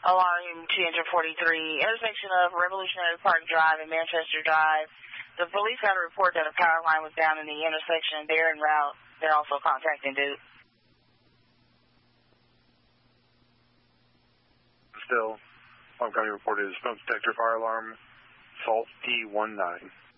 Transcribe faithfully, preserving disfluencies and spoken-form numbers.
alarm two forty-three, intersection of Revolutionary Park Drive and Manchester Drive. The police got a report that a power line was down in the intersection. They're en route. They're also contacting Duke. Still, Palm County reported smoke detector fire alarm, fault D one nine.